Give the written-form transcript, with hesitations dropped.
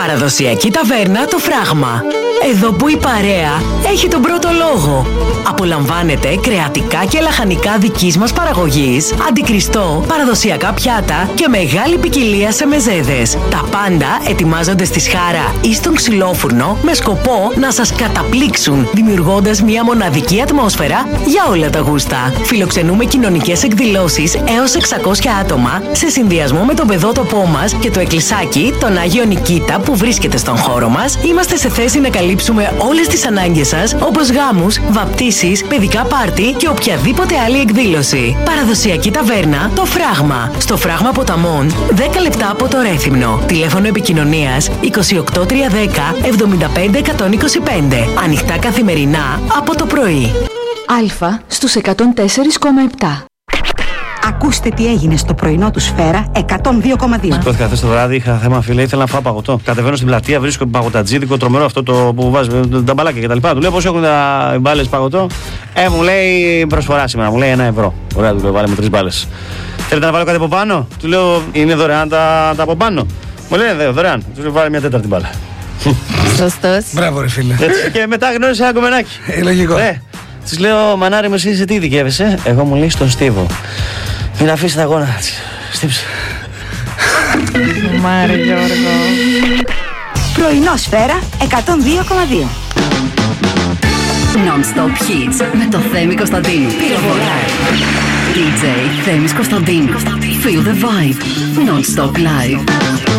Παραδοσιακή ταβέρνα Το Φράγμα. Εδώ που η παρέα έχει τον πρώτο λόγο. Απολαμβάνετε κρεατικά και λαχανικά δικής μας παραγωγής, αντικριστό, παραδοσιακά πιάτα και μεγάλη ποικιλία σε μεζέδες. Τα πάντα ετοιμάζονται στη σχάρα ή στον ξυλόφουρνο με σκοπό να σας καταπλήξουν, δημιουργώντας μια μοναδική ατμόσφαιρα για όλα τα γούστα. Φιλοξενούμε κοινωνικές εκδηλώσεις έως 600 άτομα σε συνδυασμό με τον παιδότοπό μας και το εκκλησάκι, τον Άγιο Νικήτα που βρίσκεται στον χώρο μας. Είμαστε σε θέση να καλύψουμε όλες τις ανάγκες σας, όπως γάμους, βαπτίσεις, παιδικά πάρτι και οποιαδήποτε άλλη εκδήλωση. Παραδοσιακή ταβέρνα Το Φράγμα. Στο Φράγμα Ποταμών, 10 λεπτά από το Ρέθυμνο. Τηλέφωνο επικοινωνίας 28310 75125. Ανοιχτά καθημερινά από το πρωί. Αλφα στους 104,7. Ακούστε τι έγινε στο πρωινό του Σφαίρα 102,2. Σηκώθηκα χθες το βράδυ, είχα θέμα φίλε, ήθελα να φάω παγωτό. Κατεβαίνω στην πλατεία, βρίσκω παγωτατζίδικο, τρομερό αυτό το που βάζει τα μπαλάκια κτλ. Του λέω πώς έχουν τα μπάλες παγωτό. Μου λέει προσφορά σήμερα, μου λέει 1 ευρώ. Ωραία, του λέω βάλε με 3 μπάλες. Θέλετε να βάλω κάτι από πάνω? Του λέω είναι δωρεάν τα από πάνω. Μου λέει δωρεάν. Του λέω βάλε μια 4η μπάλα. Σωστός. Μπράβο, ρε φίλε. Και μετά γνώρισα ένα κομμενάκι. Λογικό. Της λέω μανάρι μου, εσύ σε τι ειδικεύεσαι? Εγώ μου λέει στον στίβο. Μην αφήσει τα γόνα. Στύψε. Μάρε Γιώργο. Πρωινό Σφαίρα 102,2. Non-stop hits με το Θέμη Κωνσταντίνου. DJ Θέμης Κωνσταντίνου. Feel the vibe. Non-stop live.